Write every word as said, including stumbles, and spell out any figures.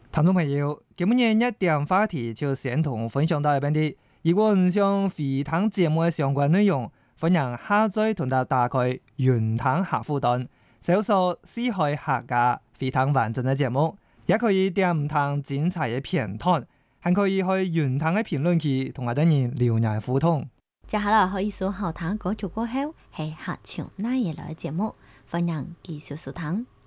聽眾朋友，今日一點話題就先同分享到一邊啲。如果唔想回聽節目嘅相關內容，歡迎下載同埋打開雲聽客戶端，搜索四海客家回聽完整嘅節目，也可以點唔聽精彩嘅片段，還可以去雲聽嘅評論區同我哋人留言互動。 接下來可以數後聽歌曲過後，係客唱那嘢來嘅節目，歡迎繼續收聽。